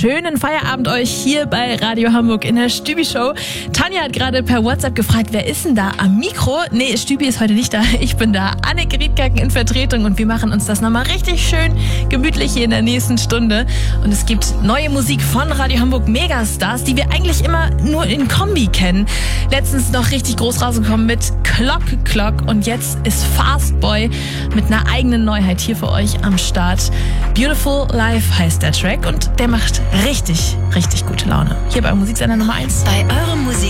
schönen Feierabend euch hier bei Radio Hamburg in der Stübi-Show. Tanja hat gerade per WhatsApp gefragt, wer ist denn da am Mikro? Nee, Stübi ist heute nicht da, ich bin da. Anneke Riedkacken in Vertretung und wir machen uns das nochmal richtig schön gemütlich hier in der nächsten Stunde. Und es gibt neue Musik von Radio Hamburg Megastars, die wir eigentlich immer nur in Kombi kennen. Letztens noch richtig groß rausgekommen mit Clock Clock und jetzt ist Fastboy mit einer eigenen Neuheit hier für euch am Start. Beautiful Life heißt der Track und der macht richtig, richtig gute Laune. Hier bei Musiksender Nummer 1. Bei eurem Musik